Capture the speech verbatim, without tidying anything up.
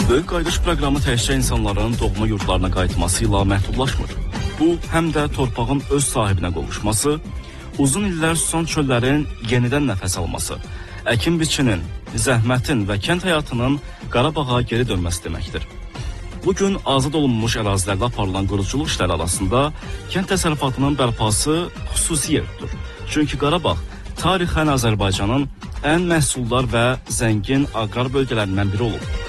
Böyük qayıdış proqramı təkcə insanların doğma yurdlarına qayıtması ilə məhdudlaşmır. Bu, həm də torpağın öz sahibinə qovuşması, uzun illər susan çöllərin yenidən nəfəs alması, əkin biçinin, zəhmətin və kənd həyatının Qarabağa geri dönməsi deməkdir. Bugün azad olunmuş ərazilərdə aparılan quruculuq işləri arasında kənd təsərrüfatının bərpası xüsusi yer tutur. Çünki Qarabağ tarixən Azərbaycanın ən məhsuldar və zəngin aqrar bölgələrindən biri olub.